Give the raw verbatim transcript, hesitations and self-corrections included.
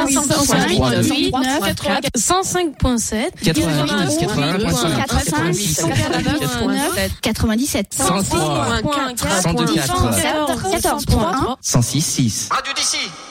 cent cinq point sept quatre-vingt-dix, quatre-vingt-dix-sept cent trois, cent deux, quatre, quatorze point un cent six, six. Radio d'ici.